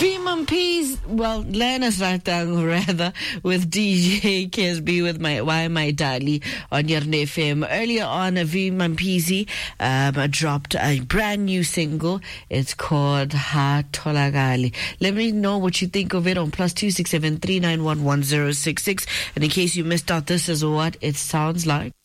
Learners Ratang rather with DJ KSB with my Why My Dali on your FM. Earlier on, V Mampizi dropped a brand new single. It's called Ha Tolagali. Let me know what you think of it on +267 391 1066. And in case you missed out, this is what it sounds like.